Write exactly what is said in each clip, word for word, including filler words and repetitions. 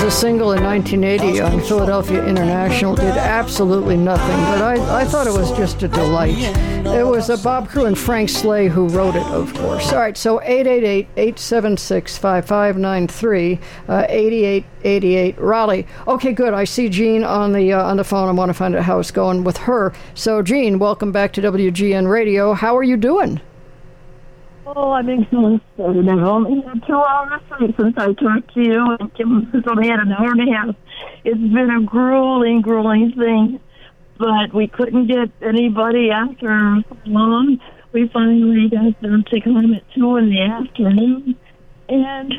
the single in nineteen eighty on Philadelphia International did absolutely nothing, but I, I thought it was just a delight. It was uh, Bob Crew and Frank Slay who wrote it, of course. All right, so eight eight eight, eight seven six, five five nine three, uh, eighty-eight eighty-eight, Raleigh. Okay, good. I see Jean on the uh, on the phone. I want to find out how it's going with her. So, Jean, welcome back to W G N Radio. How are you doing? Oh, I'm exhausted. I've only had two hours sleep since I talked to you, and Kim has only had an hour and a half. It's been a grueling, grueling thing, but we couldn't get anybody after long. We finally got them to come at two in the afternoon, and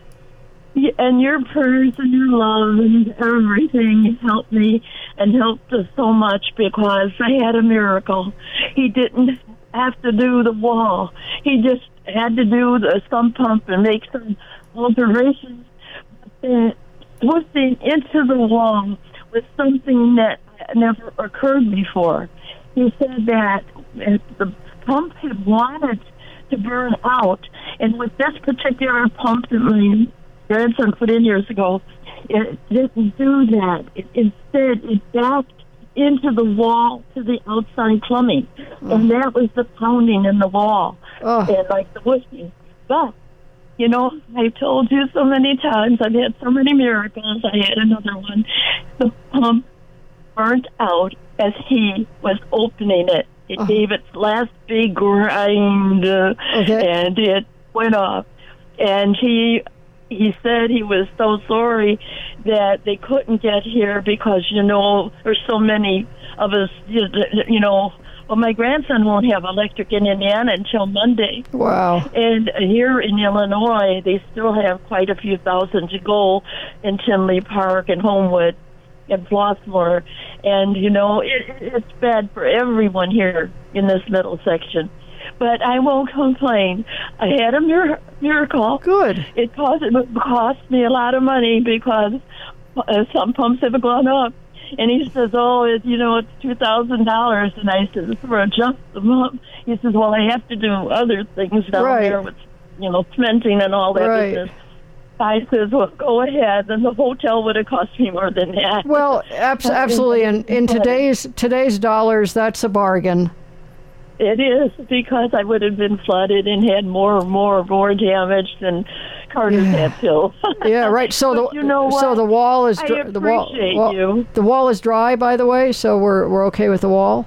and your prayers and your love and everything helped me and helped us so much because I had a miracle. He didn't have to do the wall. He just had to do the sump pump and make some alterations. But pushing into the wall was something that never occurred before. He said that the pump had wanted to burn out, and with this particular pump that my grandson put in years ago, it didn't do that. It, instead, it backed into the wall to the outside plumbing. Oh. And that was the pounding in the wall. Oh. And like the whooshing. But, you know, I've told you so many times, I've had so many miracles. I had another one. The pump burnt out as he was opening it. It oh. gave its last big grind, uh, okay. and it went off. And he... He said he was so sorry that they couldn't get here because, you know, there's so many of us, you know, well, my grandson won't have electric in Indiana until Monday. Wow. And here in Illinois, they still have quite a few thousand to go in Tinley Park and Homewood and Flossmoor. And, you know, it, it's bad for everyone here in this middle section. But I won't complain. I had a mir- miracle. Good. It cost, it cost me a lot of money because uh, some pumps have gone up. And he says, oh, it, you know, it's two thousand dollars. And I said, for adjust them up. He says, well, I have to do other things down right. there with, you know, cementing and all that right. business. I says, well, go ahead. Then the hotel would have cost me more than that. Well, abs- absolutely. And in today's today's dollars, that's a bargain. It is, because I would have been flooded and had more and more more damage than Carter's yeah. had to. yeah, right. So the you know so the wall is dry, I the wall, appreciate wall you. The wall is dry, by the way. So we're we're okay with the wall.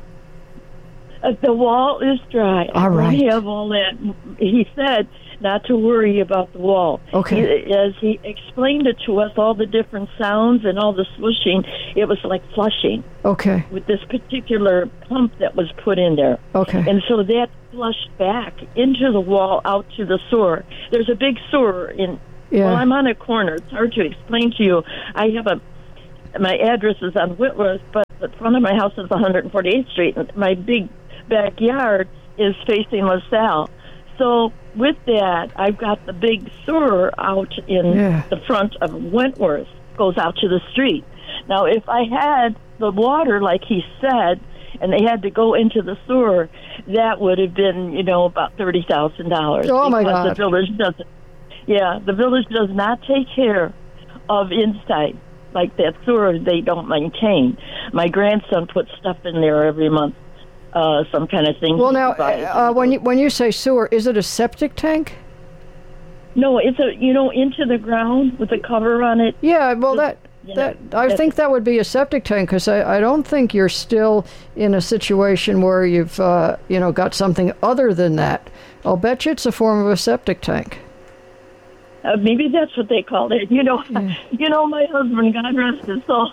Uh, the wall is dry. All right. I have all that. He said not to worry about the wall. Okay. He, as he explained it to us, all the different sounds and all the swishing, it was like flushing. Okay. With this particular pump that was put in there. Okay. And so that flushed back into the wall out to the sewer. There's a big sewer in. Yeah. Well, I'm on a corner. It's hard to explain to you. I have a. My address is on Whitworth, but the front of my house is one hundred forty-eighth Street, and my big backyard is facing LaSalle. So with that, I've got the big sewer out in yeah. the front of Wentworth, goes out to the street. Now, if I had the water, like he said, and they had to go into the sewer, that would have been, you know, about thirty thousand dollars. Oh, my God. The village doesn't, yeah, the village does not take care of inside. Like that sewer, they don't maintain. My grandson puts stuff in there every month. Uh, some kind of thing. Well, now, uh, when you when you say sewer, is it a septic tank? No, it's a you know into the ground with a cover on it. Yeah, well, that you that know, I think that would be a septic tank because I, I don't think you're still in a situation where you've uh, you know got something other than that. I'll bet you it's a form of a septic tank. Uh, maybe that's what they called it. You know, yeah. you know, my husband, God rest his soul.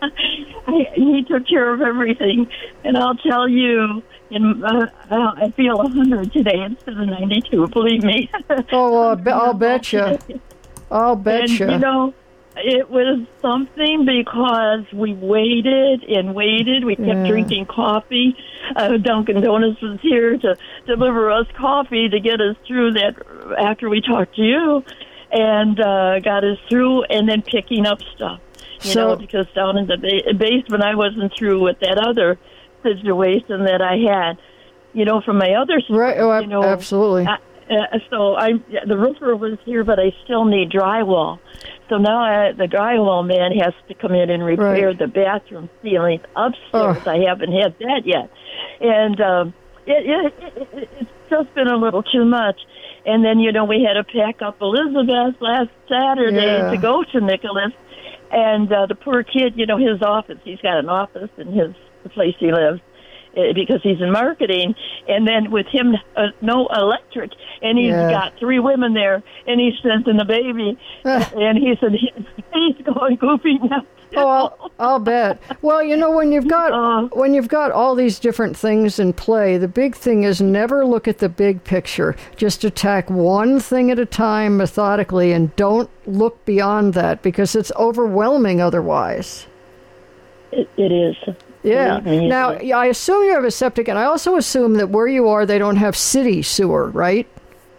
I, he took care of everything, and I'll tell you, in, uh, I feel one hundred today instead of ninety-two, believe me. Oh, uh, I'll bet you. I'll bet you. You know, it was something because we waited and waited. We kept yeah. drinking coffee. Uh, Dunkin' Donuts was here to deliver us coffee to get us through that after we talked to you, and uh, got us through, and then picking up stuff. You so, know, because down in the ba- basement, I wasn't through with that other situation that I had, you know, from my other store. Right, oh, you know, absolutely. I, uh, so I, the roofer was here, but I still need drywall. so now I, the drywall man has to come in and repair Right. the bathroom ceiling upstairs. Oh. I haven't had that yet. And um, it, it, it, it, it's just been a little too much. And then, you know, we had to pack up Elizabeth last Saturday Yeah. to go to Nicholas. And uh, the poor kid, you know, his office, he's got an office in his the place he lives uh, because he's in marketing. And then with him, uh, no electric. And he's Yeah. got three women there. And he says, and the baby. And he said, he's going goofy now. Oh, I'll, I'll bet. Well, you know, when you've got Uh. when you've got all these different things in play, the big thing is never look at the big picture. Just attack one thing at a time methodically, and don't look beyond that because it's overwhelming otherwise. It, it is. Yeah. Believe me, it Now, is. yeah, I assume you have a septic, and I also assume that where you are, they don't have city sewer, right?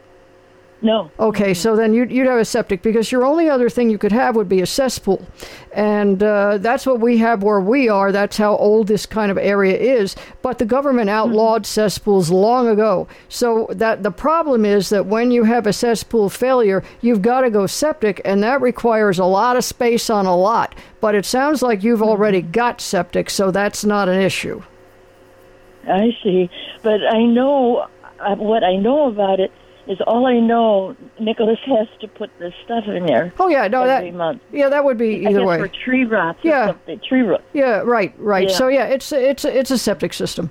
No. Okay, so then you'd, you'd have a septic because your only other thing you could have would be a cesspool. And uh, that's what we have where we are. That's how old this kind of area is. But the government outlawed cesspools long ago. So that the problem is that when you have a cesspool failure, you've got to go septic, and that requires a lot of space on a lot. But it sounds like you've already got septic, so that's not an issue. I see. But I know, uh, what I know about it is all I know, Nicholas has to put this stuff in there Oh, yeah, no, every that, month. yeah, that would be I either guess way. for tree rots or Yeah. something. Tree roots. Yeah, right, right. Yeah. So, yeah, it's, it's, it's a septic system.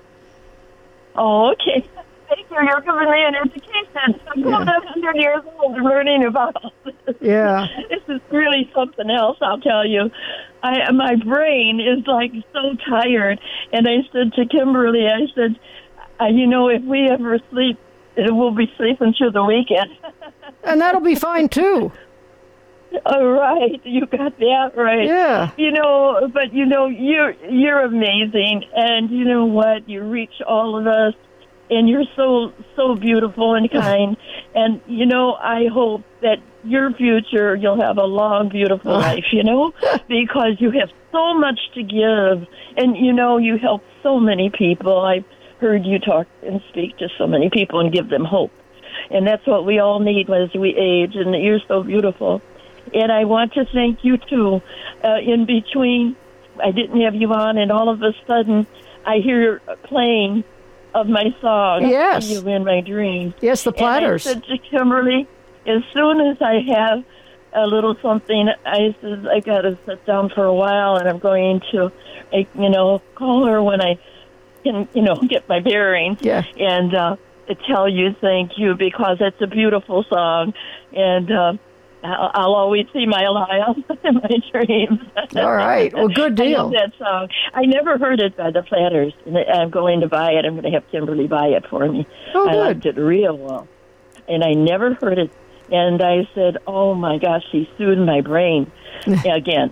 Oh, okay. Thank you. You're giving me an education. I'm Yeah. going one hundred years old learning about all this. Yeah. This is really something else, I'll tell you. I My brain is, like, so tired. And I said to Kimberly, I said, uh, you know, if we ever sleep, it will be sleeping through the weekend. And that'll be fine, too. All right. You got that right. Yeah. You know, but, you know, you're, you're amazing. And you know what? You reach all of us. And you're so, so beautiful and kind. And, you know, I hope that your future, you'll have a long, beautiful life, you know, because you have so much to give. And, you know, you help so many people. I've heard you talk and speak to so many people and give them hope. And that's what we all need as we age. And you're so beautiful. And I want to thank you, too. Uh, in between, I didn't have you on, and all of a sudden, I hear playing of my song, Yes. See You in My Dreams. Yes, the Platters. And I said to Kimberly, as soon as I have a little something, I said, I got to sit down for a while, and I'm going to, I, you know, call her when I can, you know, get my bearings. Yeah. And uh, to tell you thank you, because it's a beautiful song. And uh, I'll, I'll always see my Lyle in my dreams. All right. Well, good I deal. love that song. I never heard it by the Platters, and I'm going to buy it. I'm going to have Kimberly buy it for me. Oh, I good. liked it real well, and I never heard it. And I said, "Oh my gosh, she soothed my brain again."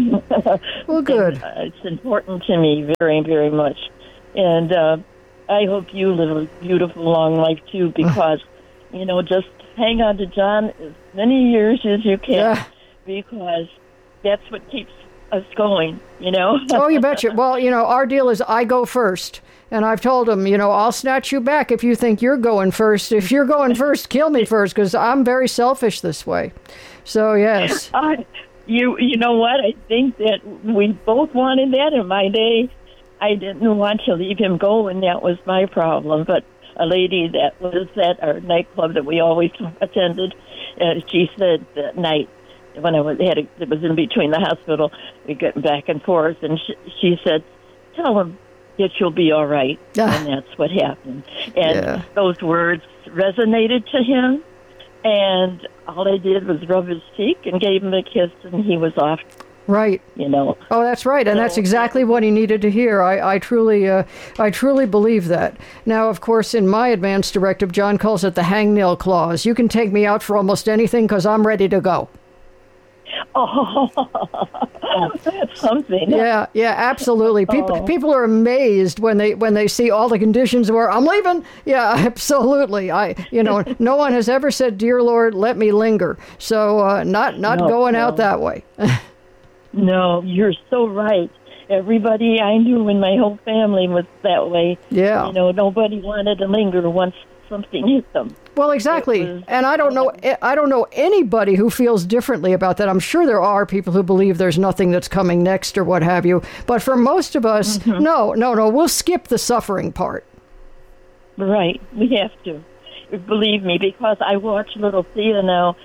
Well, good. And, uh, it's important to me very, very much, and uh, I hope you live a beautiful, long life too. Because you know, just hang on to John as many years as you can, Yeah. because that's what keeps us going, you know? Oh, you betcha. Well, you know, our deal is I go first. And I've told him, you know, I'll snatch you back if you think you're going first. If you're going first, kill me first, because I'm very selfish this way. So, yes. Uh, you you know what? I think that we both wanted that in my day. I didn't want to leave him go, and that was my problem. But a lady that was at our nightclub that we always attended, uh, she said that night, when I was had a, it was in between the hospital, we got back and forth, and she, she said, "Tell him that you'll be all right," and that's what happened. And Yeah. those words resonated to him, and all I did was rub his cheek and gave him a kiss, and he was off. Right. You know. Oh, that's right, and that's exactly what he needed to hear. I, I truly, uh, I truly believe that. Now, of course, in my advance directive, John calls it the hangnail clause. You can take me out for almost anything because I'm ready to go. Oh, that's something. Yeah, yeah, absolutely. People, Oh. people are amazed when they when they see all the conditions where I'm leaving. Yeah, absolutely. I, you know, no one has ever said, "Dear Lord, let me linger." So, uh, not not No, going no. out that way. No, you're so right. Everybody I knew in my whole family was that way. Yeah. You know, nobody wanted to linger once something hit them. Well, exactly. Was, and I don't know I don't know anybody who feels differently about that. I'm sure there are people who believe there's nothing that's coming next or what have you. But for most of us, mm-hmm. no, no, no, we'll skip the suffering part. Right. We have to. Believe me, because I watch Little Thea now.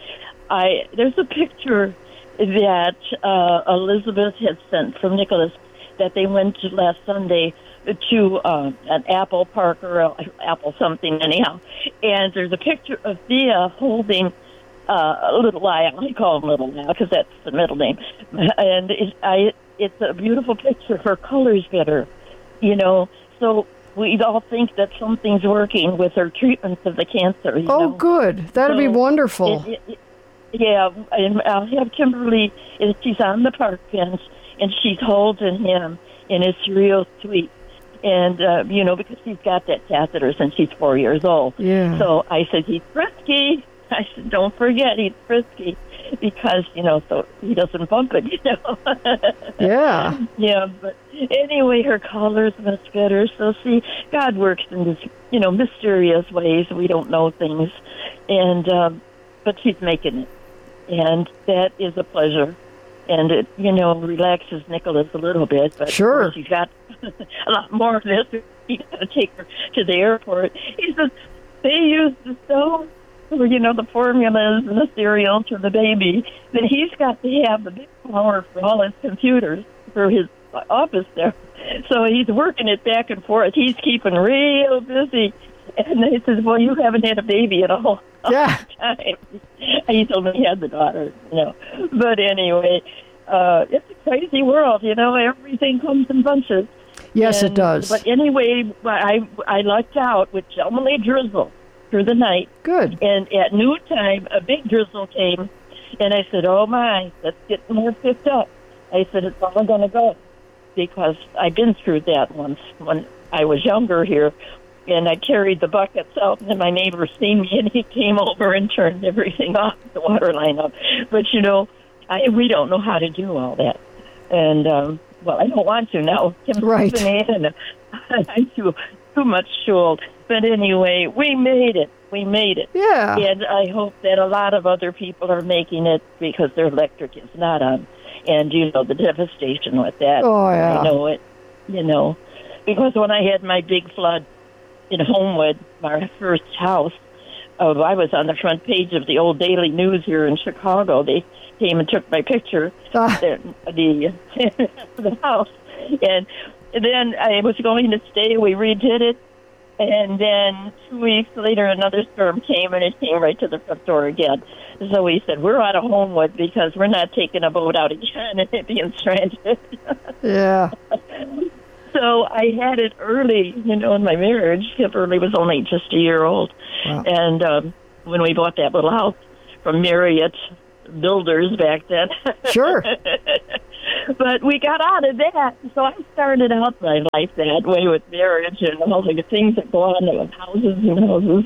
I there's a picture that uh, Elizabeth had sent from Nicholas that they went to last Sunday to uh, an Apple Park or a, Apple something anyhow. And there's a picture of Thea holding uh, Little Lyle. I call him Little Lyle because that's the middle name. And it, I, it's a beautiful picture. Her color's better, you know. So we all think that something's working with her treatments of the cancer. You oh, know? good. That'd so be wonderful. It, it, yeah, and I'll have Kimberly, she's on the park bench, and she's holding him, and it's real sweet. And, uh, you know, because he's got that catheter since he's four years old. Yeah. So I said, he's frisky. I said, don't forget, he's frisky. Because, you know, so he doesn't bump it, you know. Yeah. Yeah, but anyway, her color's much better. So, see, God works in this, you know, mysterious ways. We don't know things. And, um, but she's making it. And that is a pleasure. And it, you know, relaxes Nicholas a little bit. But sure. She's got a lot more of this. He's got to take her to the airport. He says, they use the stove, you know, the formulas and the cereal to the baby. But he's got to have the big power for all his computers for his office there. So he's working it back and forth. He's keeping real busy. And they says, well, you haven't had a baby at all. Yeah. Time. He told me he had the daughter, you know. But anyway, uh, it's a crazy world, you know. Everything comes in bunches. Yes, and, it does. But anyway, I I lucked out with gentlemanly drizzle through the night. Good. And at noontime, a big drizzle came. And I said, oh, my, let's get more picked up. I said, it's all going to go. Because I've been through that once when I was younger here. And I carried the buckets out, and my neighbor seen me, and he came over and turned everything off, the water line up. But, you know, I, we don't know how to do all that. And, um, well, I don't want to now. Kim's right. And I'm too, too much shuled. But anyway, we made it. We made it. Yeah. And I hope that a lot of other people are making it because their electric is not on. And, you know, the devastation with that. Oh, yeah. I know it, you know. Because when I had my big flood in Homewood, my first house, uh, I was on the front page of the old Daily News here in Chicago. They came and took my picture, ah. the, the, the house. And then I was going to stay. We redid it. And then two weeks later, another storm came, and it came right to the front door again. So we said, we're out of Homewood because we're not taking a boat out again and it being stranded. Yeah. So I had it early, you know, in my marriage. Kimberly was only just a year old. Wow. And um, when we bought that little house from Marriott Builders back then. Sure. But we got out of that. So I started out my life that way with marriage and all the things that go on with houses and houses.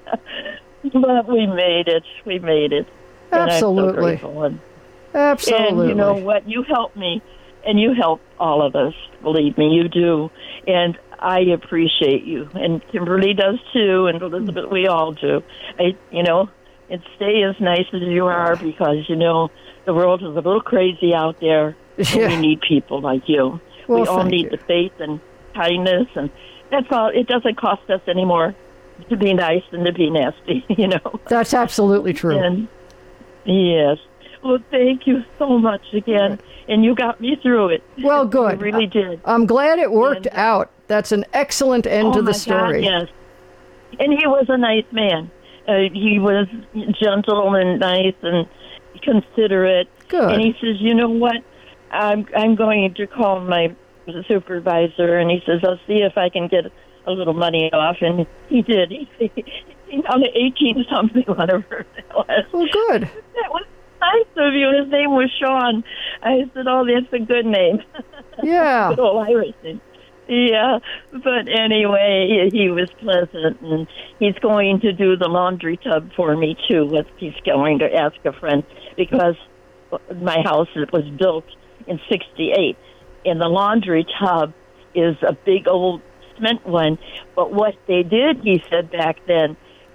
But we made it. We made it. Absolutely. And I'm so grateful. And, Absolutely. and you know what? You helped me. And you help all of us, believe me, you do. And I appreciate you. And Kimberly does too, and Elizabeth, we all do. I, you know, and stay as nice as you are because, you know, the world is a little crazy out there. Yeah. We need people like you. Well, we all need you. the faith and kindness, and that's all. It doesn't cost us anymore to be nice than to be nasty, you know. That's absolutely true. And, yes. Well, thank you so much again. And you got me through it. Well, good. You really did. I'm glad it worked and, out. That's an excellent end oh to the my story. God, yes. And he was a nice man. Uh, he was gentle and nice and considerate. Good. And he says, you know what? I'm I'm going to call my supervisor. And he says, I'll see if I can get a little money off. And he did. He, he came down to eighteen something, whatever it was. Well, good. That was nice of you. His name was Sean. I said, oh, that's a good name. Yeah. Good old Irish name. Yeah, but anyway, he, he was pleasant, and he's going to do the laundry tub for me, too. He's going to ask a friend, because my house was built in sixty-eight, and the laundry tub is a big old cement one, but what they did, he said back then,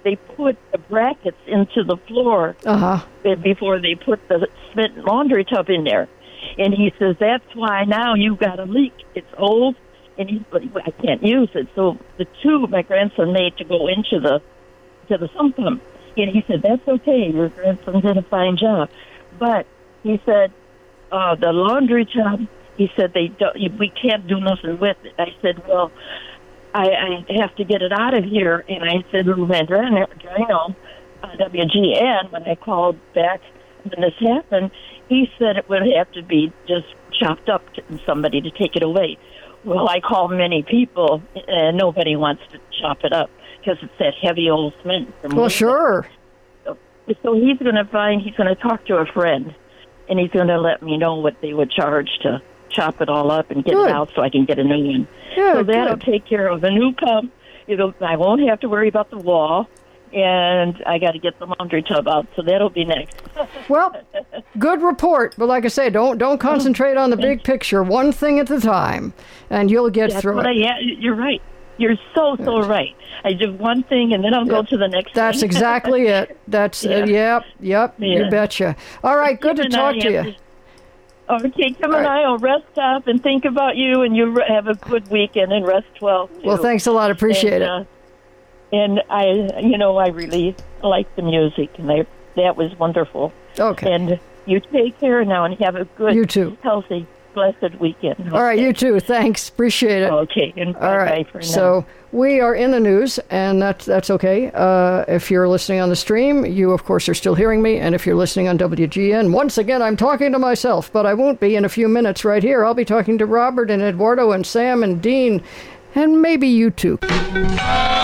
they put the brackets into the floor Uh-huh. before they put the cement laundry tub in there. And he says, that's why now you've got a leak. It's old, and he's, but I can't use it. So the tube my grandson made to go into the to the sump pump. And he said, that's okay. Your grandson did a fine job. But he said, uh, the laundry tub, he said, they don't, we can't do nothing with it. I said, well, I, I have to get it out of here. And I said, Lou Vandrino, uh, W G N, when I called back when this happened, he said it would have to be just chopped up to somebody to take it away. Well, I called many people, and nobody wants to chop it up because it's that heavy old cement. From Well, sure. So, so he's going to find, he's going to talk to a friend, and he's going to let me know what they would charge to chop it all up and get Good. it out so I can get a new one. Yeah, so that'll good. take care of a new pump. It'll, I won't have to worry about the wall, and I got to get the laundry tub out, so that'll be next. Well, good report. But like I say, don't don't concentrate on the big picture. One thing at a time, and you'll get That's through what it. I, yeah, you're right. You're so, so right. I do one thing, and then I'll go Yep. to the next That's thing. exactly it. That's Yeah. uh, yep, yep. You Yeah. betcha. All right, good to Kim and talk I to have you. Okay, Kim All and right. I will rest up and think about you, and you re- have a good weekend and rest well. Too. Well, thanks a lot. Appreciate and, it. Uh, and I, you know, I really like the music, and I, that was wonderful. Okay. And you take care now and have a good, You too. healthy, blessed weekend. All right, you too. Thanks. Appreciate it. Okay, and All bye-bye right. for now. So we are in the news, and that's that's okay. Uh, if you're listening on the stream, you of course are still hearing me, and if you're listening on W G N, once again I'm talking to myself, but I won't be in a few minutes right here. I'll be talking to Robert and Eduardo and Sam and Dean, and maybe you too.